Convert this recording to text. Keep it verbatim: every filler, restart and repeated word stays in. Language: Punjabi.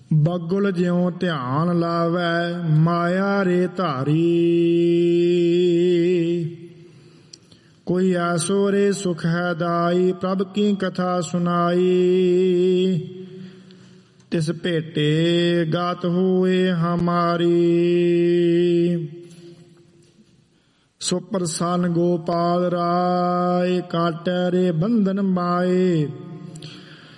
ਬਗੁਲ ਜਿਉ ਧਿਆਨ ਲਾਵੈ ਮਾਇਆ ਰੇ ਧਾਰੀ। ਕੋਈ ਐਸੋ ਰੇ ਸੁਖ ਹੈ ਦਾਈ ਪ੍ਰਭ ਕੀ ਕਥਾ ਸੁਨਾਈ। ਤਿਸ ਭੇਟੇ ਗਾਤ ਹੋਏ ਹਮਾਰੀ। ਸੋ ਪ੍ਰਸੰਨ ਗੋਪਾਲ ਰਾਏ ਕਾਟੈ ਰੇ ਬੰਧਨ ਮਾਏ।